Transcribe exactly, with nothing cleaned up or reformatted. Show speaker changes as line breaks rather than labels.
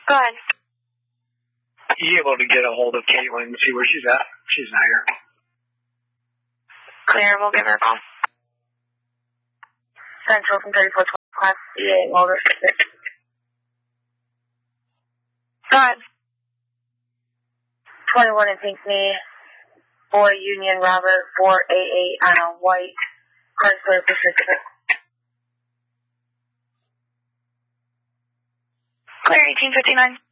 Go ahead.
Are you able to get a hold of Caitlin and see where she's at? She's not here.
Clear, we'll give her a call. Central from thirty-four twenty, class C eight, well restricted. Go ahead. twenty-one in Pinckney, four Union Robert, four A eight on a white, Chrysler Pacific. Clear, eighteen fifty-nine.